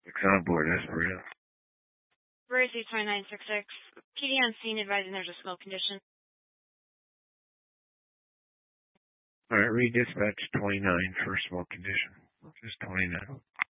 It's on board, that's for real. Emergency 2966. PD on scene advising there's a smoke condition. All right, redispatch 29 for smoke condition. Just 29.